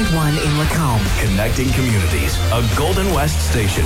in Lacombe. Connecting communities. A Golden West station.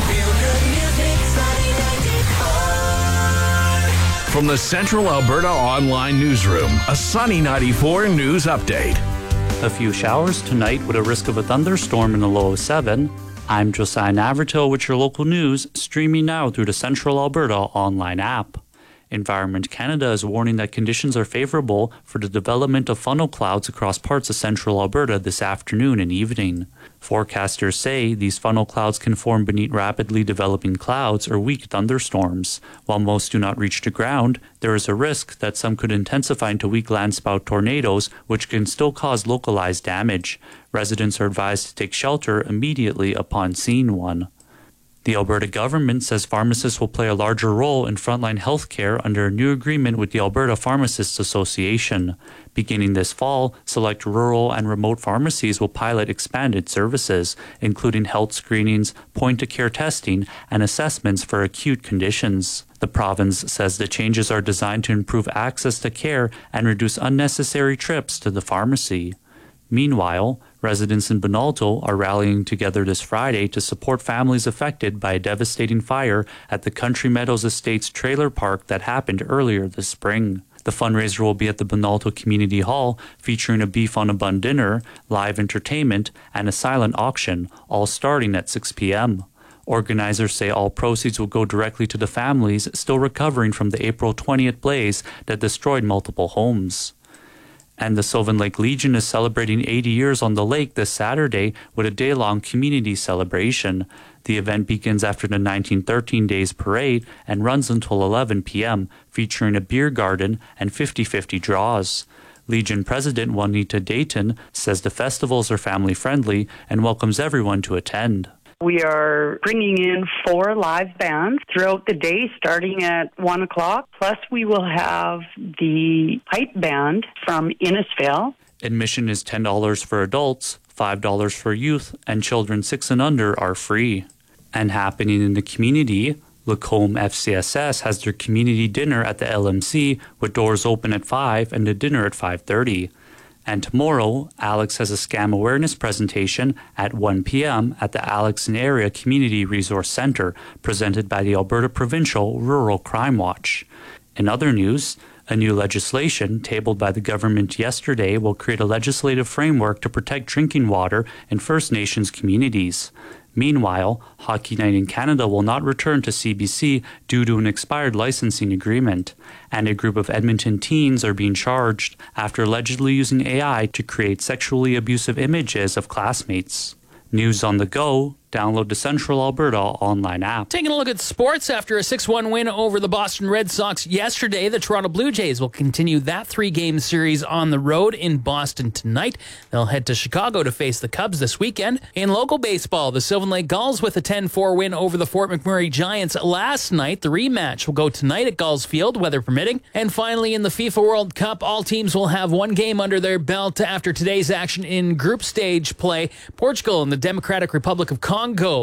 From the Central Alberta Online Newsroom, a Sunny 94 news update. A few showers tonight with a risk of a thunderstorm in a low of 7. I'm Josiah Navratil with your local news, streaming now through the Central Alberta Online app. Environment Canada is warning that conditions are favorable for the development of funnel clouds across parts of central Alberta this afternoon and evening. Forecasters say these funnel clouds can form beneath rapidly developing clouds or weak thunderstorms. While most do not reach the ground, there is a risk that some could intensify into weak landspout tornadoes, which can still cause localized damage. Residents are advised to take shelter immediately upon seeing one. The Alberta government says pharmacists will play a larger role in frontline healthcare under a new agreement with the Alberta Pharmacists Association. Beginning this fall, select rural and remote pharmacies will pilot expanded services, including health screenings, point-of-care testing, and assessments for acute conditions. The province says the changes are designed to improve access to care and reduce unnecessary trips to the pharmacy. Meanwhile, residents in Bonalto are rallying together this Friday to support families affected by a devastating fire at the Country Meadows Estates trailer park that happened earlier this spring. The fundraiser will be at the Bonalto Community Hall, featuring a beef on a bun dinner, live entertainment, and a silent auction, all starting at 6 p.m. Organizers say all proceeds will go directly to the families still recovering from the April 20th blaze that destroyed multiple homes. And the Sylvan Lake Legion is celebrating 80 years on the lake this Saturday with a day-long community celebration. The event begins after the 1913 Days Parade and runs until 11 p.m., featuring a beer garden and 50-50 draws. Legion President Juanita Dayton says the festivals are family-friendly and welcomes everyone to attend. We are bringing in 4 live bands throughout the day, starting at 1 o'clock. Plus, we will have the pipe band from Innisfail. Admission is $10 for adults, $5 for youth, and children 6 and under are free. And happening in the community, Lacombe FCSS has their community dinner at the LMC with doors open at 5 and the dinner at 5:30. And tomorrow, Alex has a scam awareness presentation at 1 p.m. at the Alex and Area Community Resource Center, presented by the Alberta Provincial Rural Crime Watch. In other news, a new legislation tabled by the government yesterday will create a legislative framework to protect drinking water in First Nations communities. Meanwhile, Hockey Night in Canada will not return to CBC due to an expired licensing agreement, and a group of Edmonton teens are being charged after allegedly using AI to create sexually abusive images of classmates. News on the go. Download the Central Alberta Online app. Taking a look at sports, after a 6-1 win over the Boston Red Sox yesterday, the Toronto Blue Jays will continue that 3-game series on the road in Boston tonight. They'll head to Chicago to face the Cubs this weekend. In local baseball, the Sylvan Lake Gulls with a 10-4 win over the Fort McMurray Giants last night. The rematch will go tonight at Gulls Field, weather permitting. And finally, in the FIFA World Cup, all teams will have one game under their belt after today's action in group stage play. Portugal and the Democratic Republic of Congo